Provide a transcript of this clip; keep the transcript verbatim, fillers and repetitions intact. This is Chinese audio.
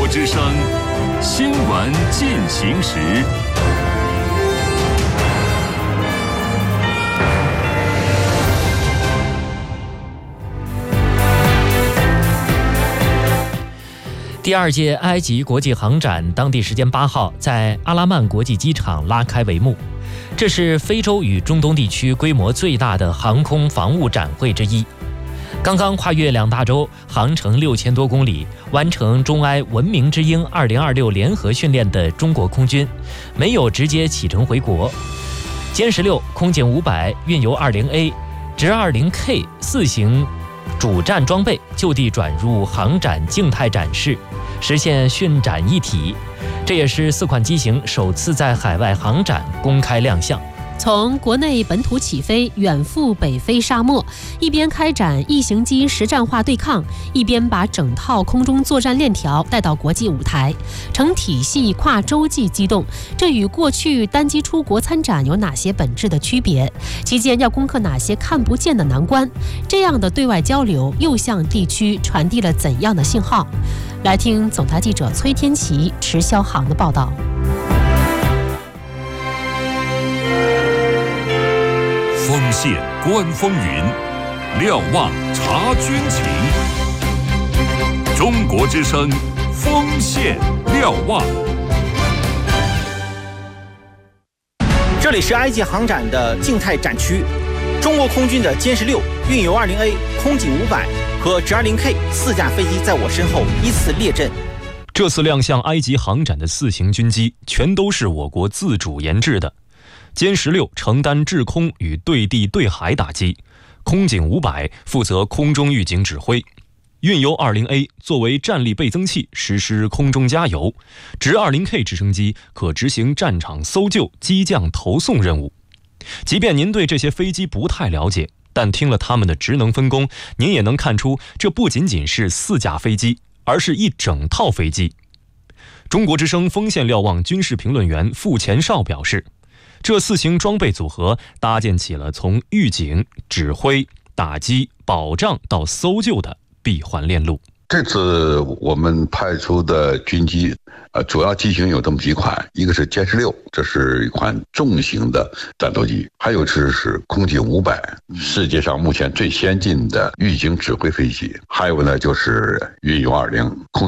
之声新闻进行时。 第二届埃及国际航展当地时间八号在阿拉曼国际机场拉开帷幕，这是非洲与中东地区规模最大的航空防务展会之一。刚刚跨越两大洲，航程六千多公里，完成中埃文明之鹰二零二六联合训练的中国空军，没有直接启程回国。歼十六、空警五百、运油二零 A、直二零 K 四型主战装备就地转入航展静态展示，实现训展一体。这也是四款机型首次在海外航展公开亮相。 从国内本土起飞，远赴北非沙漠，一边开展异形机实战化对抗，一边把整套空中作战链条带到国际舞台，成体系跨洲际机动。这与过去单机出国参展有哪些本质的区别？期间要攻克哪些看不见的难关？这样的对外交流又向地区传递了怎样的信号？来听总台记者崔天琪、池霄航的报道。 锋线观风云，瞭望察军情。中国之声，锋线瞭望。 这里是埃及航展的静态展区，中国空军的歼十六、运油二零 A、空警五百和直二零 K 四架飞机在我身后依次列阵。 这次亮相埃及航展的四型军机，全都是我国自主研制的。歼十六承担制空与对地对海打击，空警五百负责空中预警指挥，运油二零 A 作为战力倍增器实施空中加油，直二零 K 直升机可执行战场搜救、机降投送任务。即便您对这些飞机不太了解，但听了他们的职能分工，您也能看出这不仅仅是四架飞机，而是一整套飞机。中国之声锋线瞭望军事评论员傅前绍表示，这四型装备组合搭建起了从预警、指挥、打击、保障到搜救的闭环链路。 这次我们派出的军机，呃，主要机型有这么几款，一个是歼十六，这是一款重型的战斗机；还有是是空警五百，世界上目前最先进的预警指挥飞机；还有呢就是运油二零，空